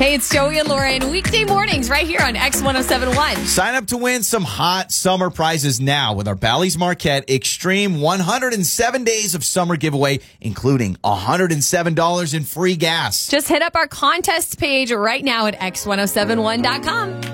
Hey, it's Joey and Lauren. Weekday mornings right here on X1071. Sign up to win some hot summer prizes now with our Bally's Marquette Extreme 107 Days of Summer giveaway, including $107 in free gas. Just hit up our contest page right now at X1071.com.